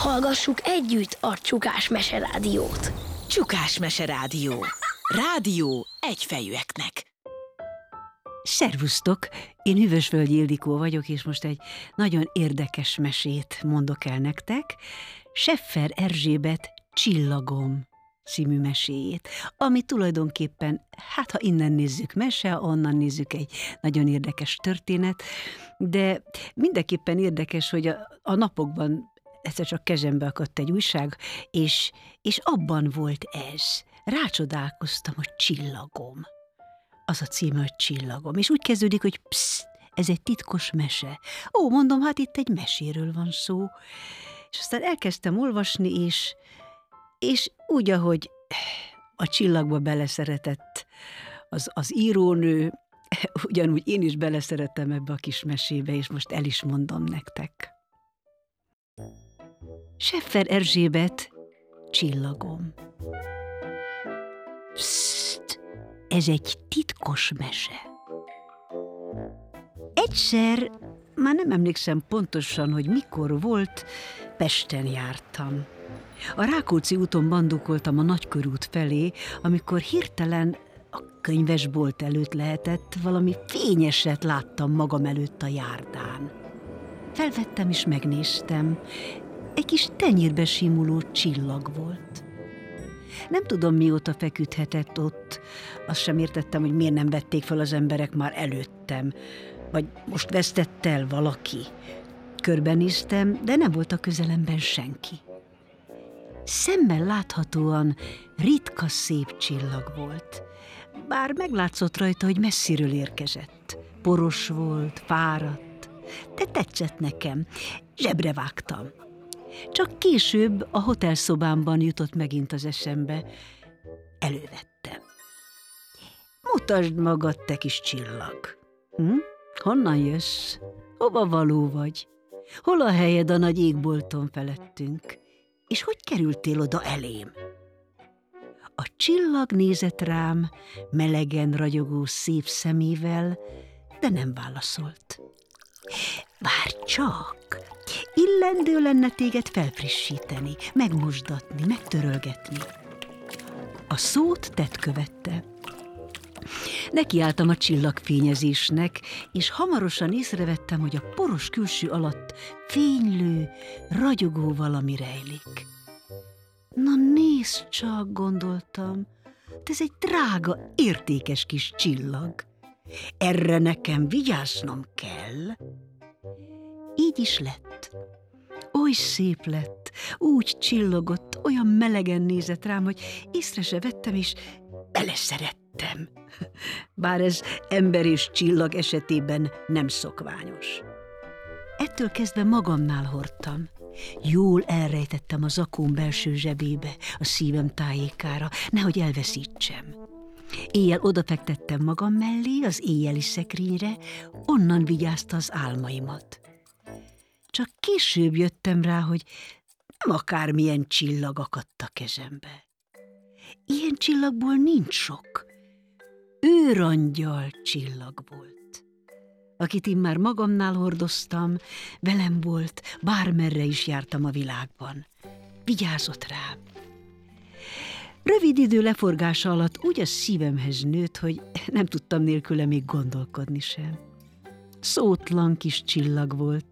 Hallgassuk együtt a Csukás Meserádiót. Csukás Meserádió. Rádió egyfejűeknek. Szervusztok! Én Hűvösvölgyi Ildikó vagyok, és most egy nagyon érdekes mesét mondok el nektek. Scheffer Erzsébet Csillagom című meséjét, ami tulajdonképpen, hát ha innen nézzük mese, onnan nézzük egy nagyon érdekes történet, de mindenképpen érdekes, hogy a napokban egyszer csak kezembe akadt egy újság, és abban volt ez. Rácsodálkoztam, hogy Csillagom. Az a címe, hogy Csillagom. És úgy kezdődik, hogy pszt, ez egy titkos mese. Ó, mondom, hát itt egy meséről van szó. És aztán elkezdtem olvasni, és úgy, ahogy a csillagba beleszeretett az írónő, ugyanúgy én is beleszerettem ebbe a kis mesébe, és most el is mondom nektek. Scheffer Erzsébet Csillagom. Pszt, ez egy titkos mese. Egyszer, már nem emlékszem pontosan, hogy mikor volt, Pesten jártam. A Rákóczi úton bandukoltam a Nagykörút felé, amikor hirtelen a könyvesbolt előtt lehetett, valami fényeset láttam magam előtt a járdán. Felvettem és megnéztem. Egy kis tenyérbe simuló csillag volt. Nem tudom, mióta feküdhetett ott. Azt sem értettem, hogy miért nem vették fel az emberek már előttem. Vagy most vesztett el valaki. Körbenéztem, de nem volt a közelemben senki. Szemmel láthatóan ritka szép csillag volt. Bár meglátszott rajta, hogy messziről érkezett. Poros volt, fáradt, de tetszett nekem. Zsebre vágtam. Csak később a hotelszobámban jutott megint az eszembe. Elővettem. Mutasd magad, te kis csillag. Honnan jössz? Hova való vagy? Hol a helyed a nagy égbolton felettünk? És hogy kerültél oda elém? A csillag nézett rám, melegen ragyogó szép szemével, de nem válaszolt. Várj csak! Illendő lenne téged felfrissíteni, megmosdatni, megtörölgetni. A szót tett követte. Nekiálltam a csillagfényezésnek, és hamarosan észrevettem, hogy a poros külső alatt fénylő, ragyogó valami rejlik. Na nézd csak, gondoltam, ez egy drága, értékes kis csillag. Erre nekem vigyáznom kell. Így is lett. Oly szép lett, úgy csillogott, olyan melegen nézett rám, hogy észre se vettem, és beleszerettem. Bár ez ember és csillag esetében nem szokványos. Ettől kezdve magamnál hordtam. Jól elrejtettem a zakóm belső zsebébe, a szívem tájékára, nehogy elveszítsem. Éjjel odafektettem magam mellé, az éjjeli szekrényre, onnan vigyázta az álmaimat. Csak később jöttem rá, hogy nem akármilyen csillag akadt a kezembe. Ilyen csillagból nincs sok. Őrangyal csillag volt, akit én már magamnál hordoztam, velem volt, bármerre is jártam a világban. Vigyázott rám. Rövid idő leforgása alatt úgy a szívemhez nőtt, hogy nem tudtam nélküle még gondolkodni sem. Szótlan kis csillag volt,